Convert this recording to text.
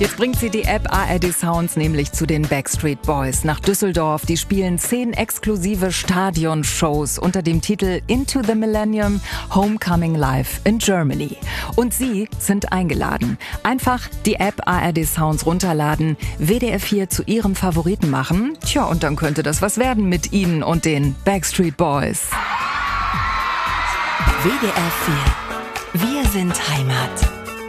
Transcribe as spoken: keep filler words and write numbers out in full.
Jetzt bringt sie die App A R D Sounds nämlich zu den Backstreet Boys nach Düsseldorf. Die spielen zehn exklusive Stadionshows unter dem Titel Into the Millennium Homecoming Live in Germany. Und Sie sind eingeladen. Einfach die App A R D Sounds runterladen, W D R vier zu Ihrem Favoriten machen. Tja, und dann könnte das was werden mit Ihnen und den Backstreet Boys. W D R vier. Wir sind Heimat.